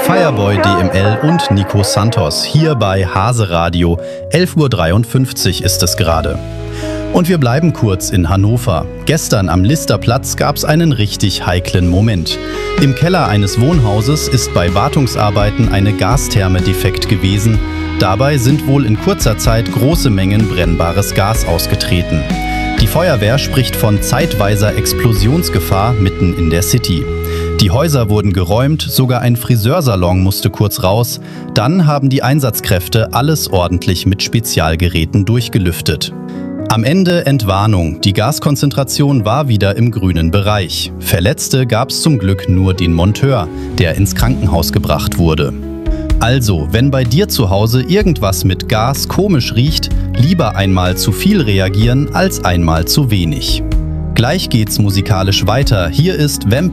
Fireboy DML und Nico Santos hier bei Hase Radio. 11:53 Uhr ist es gerade. Und wir bleiben kurz in Hannover. Gestern am Listerplatz gab es einen richtig heiklen Moment. Im Keller eines Wohnhauses ist bei Wartungsarbeiten eine Gastherme defekt gewesen. Dabei sind wohl in kurzer Zeit große Mengen brennbares Gas ausgetreten. Die Feuerwehr spricht von zeitweiser Explosionsgefahr mitten in der City. Die Häuser wurden geräumt, sogar ein Friseursalon musste kurz raus. Dann haben die Einsatzkräfte alles ordentlich mit Spezialgeräten durchgelüftet. Am Ende Entwarnung, die Gaskonzentration war wieder im grünen Bereich. Verletzte gab es zum Glück nur den Monteur, der ins Krankenhaus gebracht wurde. Also, wenn bei dir zu Hause irgendwas mit Gas komisch riecht, lieber einmal zu viel reagieren als einmal zu wenig. Gleich geht's musikalisch weiter. Hier ist Vampire